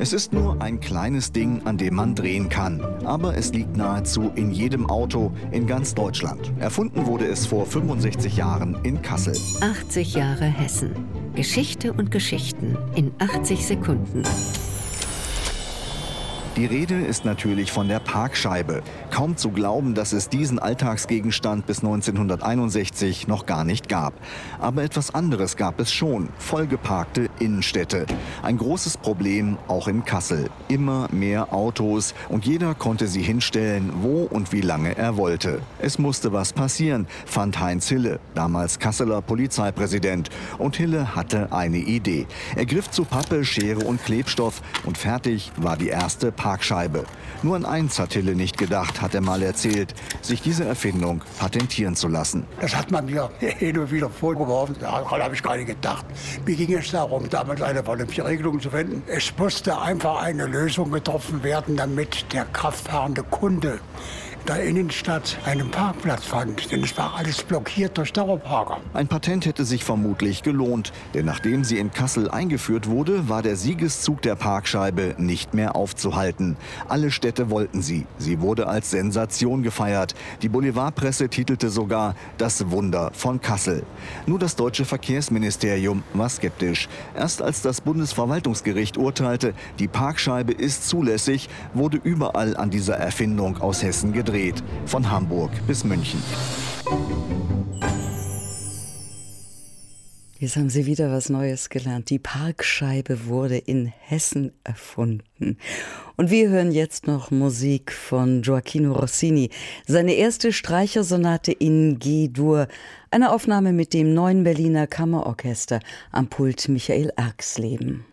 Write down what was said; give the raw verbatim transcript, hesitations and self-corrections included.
Es ist nur ein kleines Ding, an dem man drehen kann. Aber es liegt nahezu in jedem Auto in ganz Deutschland. Erfunden wurde es vor fünfundsechzig Jahren in Kassel. achtzig Jahre Hessen. Geschichte und Geschichten in achtzig Sekunden. Die Rede ist natürlich von der Parkscheibe. Kaum zu glauben, dass es diesen Alltagsgegenstand bis neunzehnhunderteinundsechzig noch gar nicht gab. Aber etwas anderes gab es schon: vollgeparkte Innenstädte. Ein großes Problem auch in Kassel. Immer mehr Autos und jeder konnte sie hinstellen, wo und wie lange er wollte. Es musste was passieren, fand Heinz Hille, damals Kasseler Polizeipräsident. Und Hille hatte eine Idee. Er griff zu Pappe, Schere und Klebstoff und fertig war die erste Parkscheibe. Nur an eins hat Hille nicht gedacht, hat er mal erzählt: sich diese Erfindung patentieren zu lassen. Das hat man mir hin und wieder vorgeworfen. Daran habe ich gar nicht gedacht. Mir ging es darum, damals eine vernünftige Regelung zu finden. Es musste einfach eine Lösung getroffen werden, damit der kraftfahrende Kunde in der Innenstadt einen Parkplatz fand. Denn es war alles blockiert durch Dauerparker. Ein Patent hätte sich vermutlich gelohnt. Denn nachdem sie in Kassel eingeführt wurde, war der Siegeszug der Parkscheibe nicht mehr aufzuhalten. Alle Städte wollten sie. Sie wurde als Sensation gefeiert. Die Boulevardpresse titelte sogar „Das Wunder von Kassel". Nur das deutsche Verkehrsministerium war skeptisch. Erst als das Bundesverwaltungsgericht urteilte, die Parkscheibe ist zulässig, wurde überall an dieser Erfindung aus Hessen gedreht. Von Hamburg bis München. Jetzt haben Sie wieder was Neues gelernt. Die Parkscheibe wurde in Hessen erfunden. Und wir hören jetzt noch Musik von Gioachino Rossini. Seine erste Streichersonate in G-Dur. Eine Aufnahme mit dem Neuen Berliner Kammerorchester am Pult Michael Erxleben.